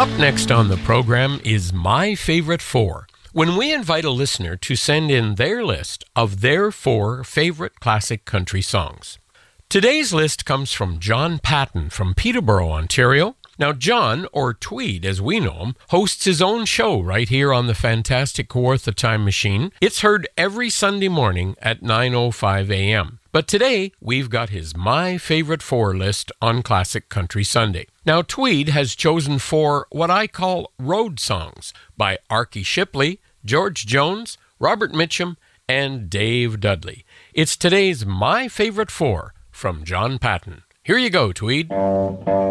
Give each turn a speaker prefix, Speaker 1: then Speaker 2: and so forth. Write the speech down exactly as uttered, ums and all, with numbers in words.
Speaker 1: Up next on the program is My Favorite Four, when we invite a listener to send in their list of their four favorite classic country songs. Today's list comes from John Patton from Peterborough, Ontario. Now, John, or Tweed as we know him, hosts his own show right here on the fantastic Kawartha Time Machine. It's heard every Sunday morning at nine oh five a.m. But today, we've got his My Favorite Four list on Classic Country Sunday. Now, Tweed has chosen four what I call road songs by Archie Shipley, George Jones, Robert Mitchum, and Dave Dudley. It's today's My Favorite Four from John Patton. Here you go, Tweed.